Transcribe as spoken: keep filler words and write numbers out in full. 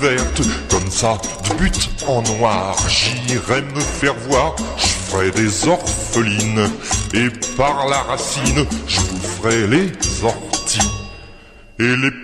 verte, comme ça, de but en noir, j'irai me faire voir, je ferai des orphelines, et par la racine, je boufferai les orties, et les